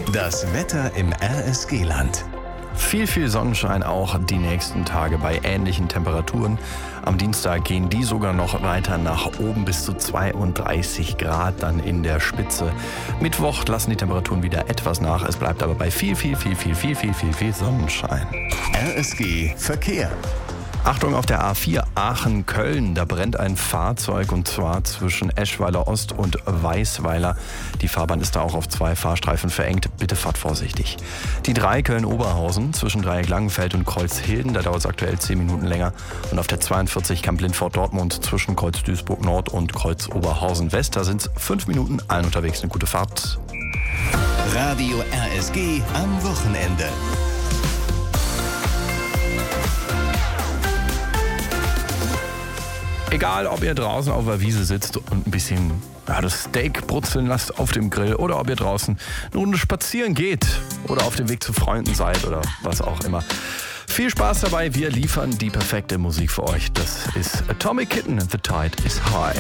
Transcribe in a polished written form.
Das Wetter im RSG-Land. Viel Sonnenschein auch die nächsten Tage bei ähnlichen Temperaturen. Am Dienstag gehen die sogar noch weiter nach oben bis zu 32 Grad dann in der Spitze. Mittwoch lassen die Temperaturen wieder etwas nach. Es bleibt aber bei viel Sonnenschein. RSG Verkehr. Achtung auf der A4 Aachen-Köln, da brennt ein Fahrzeug und zwar zwischen Eschweiler Ost und Weißweiler. Die Fahrbahn ist da auch auf 2 Fahrstreifen verengt, bitte fahrt vorsichtig. Die 3 Köln-Oberhausen zwischen Dreieck Langenfeld und Kreuzhilden, da dauert es aktuell 10 Minuten länger. Und auf der 42 Kamp-Lindfort-Dortmund zwischen Kreuz Duisburg Nord und Kreuz Oberhausen West, da sind es 5 Minuten, allen unterwegs eine gute Fahrt. Radio RSG am Wochenende. Egal, ob ihr draußen auf der Wiese sitzt und ein bisschen das Steak brutzeln lasst auf dem Grill oder ob ihr draußen eine Runde spazieren geht oder auf dem Weg zu Freunden seid oder was auch immer. Viel Spaß dabei, wir liefern die perfekte Musik für euch. Das ist Atomic Kitten, The Tide is High.